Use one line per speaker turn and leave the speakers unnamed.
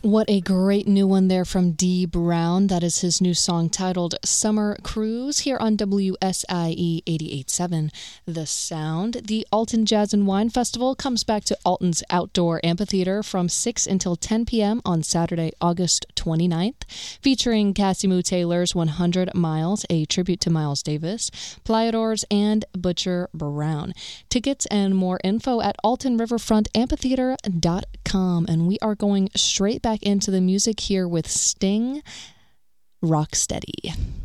What a great new one there from Dee Brown. That is his new song titled Summer Cruise here on WSIE 88.7 The Sound. The Alton Jazz and Wine Festival comes back to Alton's Outdoor Amphitheater from 6 until 10 p.m. on Saturday, August 29th, featuring Cassimu Taylor's 100 Miles, a tribute to Miles Davis, Playadors, and Butcher Brown. Tickets and more info at altonriverfrontamphitheater.com. And we are going straight back into the music here with Sting, Rock Steady.